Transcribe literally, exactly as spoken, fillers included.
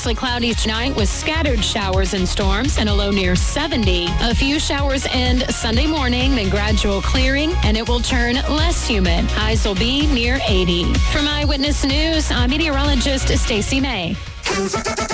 Mostly cloudy tonight with scattered showers and storms and a low near seventy. A few showers end Sunday morning, then gradual clearing, and it will turn less humid. Highs will be near eighty. From Eyewitness News, I'm meteorologist Stacey May.